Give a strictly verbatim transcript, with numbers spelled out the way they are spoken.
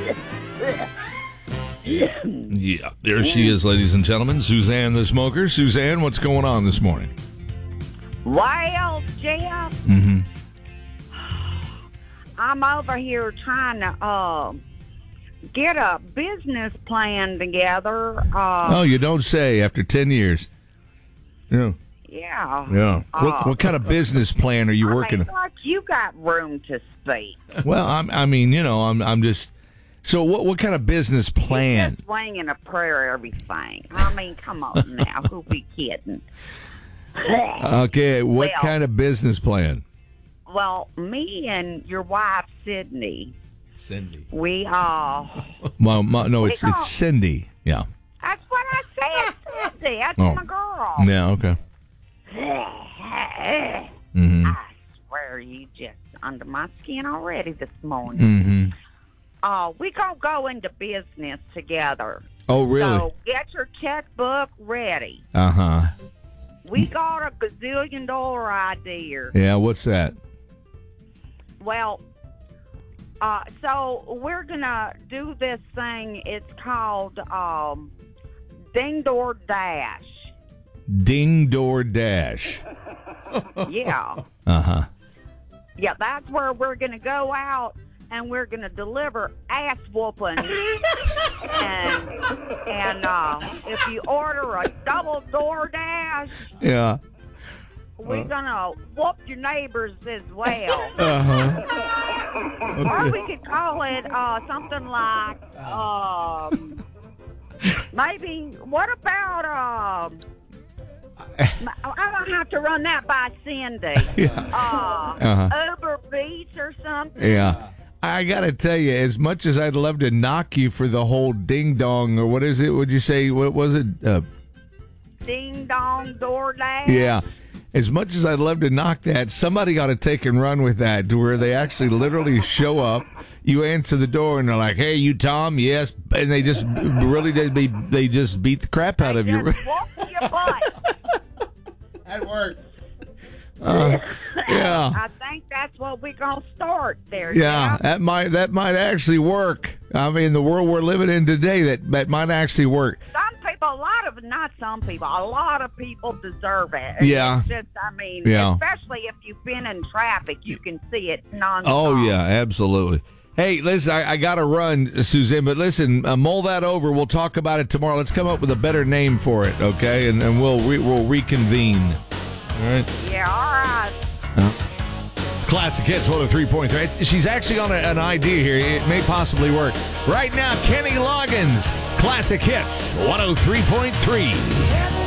Yeah, there she is, ladies and gentlemen. Suzanne the Smoker. Suzanne, what's going on this morning? Well, Jeff, Mm-hmm. I'm over here trying to uh, get a business plan together. Uh, Oh, you don't say after ten years. Yeah. yeah. Yeah. Uh, What, what kind of business plan are you I working mean, like you got room to speak. Well, I'm, I mean, you know, I'm I'm just. So, what what kind of business plan? You're just swinging a prayer everything. I mean, come on now. Who be kidding? Okay, what Well- kind of business plan? Well, me and your wife, Sydney, Cindy. we uh, Well, my, no, We it's don't- it's Cindy. Yeah. that's what I said, Cindy. That's Oh. my girl. Yeah. Okay. Mm-hmm. I swear you just under my skin already this morning. Mm-hmm. Uh, we gonna go into business together. Oh, really? So get your checkbook ready. Uh huh. We got a gazillion dollar idea. Yeah. What's that? Well, uh, so we're gonna do this thing. It's called um, Ding Door Dash. Ding Door Dash. Yeah, Uh huh. yeah. That's where we're gonna go out and we're gonna deliver ass whooping. and and uh, if you order a double door dash, Yeah. we're gonna whoop your neighbors as well. Uh huh. Or we could call it uh, something like, um, maybe, what about, um, I don't have to run that by Cindy. Uh, Uh-huh. Uber Beats or something. Yeah. I gotta tell you, as much as I'd love to knock you for the whole ding dong, or what is it? Would you say? What was it? Uh, Ding Dong DoorDash. yeah. As much as I'd love to knock that, somebody ought to take and run with that to where they actually literally show up. You answer the door and they're like, "Hey, you Tom?" Yes, and they just really they be they just beat the crap out of you. Just whoop your butt. That worked. Uh, yeah. I think that's what we're going to start there. Yeah, Jeff. that might that might actually work. I mean, the world we're living in today, that that might actually work. Some people, a lot of, not some people, a lot of people deserve it. Yeah. It's just, I mean, Yeah. especially if you've been in traffic, you can see it nonstop. Oh yeah, absolutely. Hey, listen, I, I got to run, Suzanne, but listen, uh, mull that over. We'll talk about it tomorrow. Let's come up with a better name for it, okay? And, and we'll re- we'll reconvene. All right. Yeah, all right. It's Classic Hits one oh three point three. She's actually on a, an idea here. It may possibly work. Right now, Kenny Loggins, Classic Hits one oh three point three.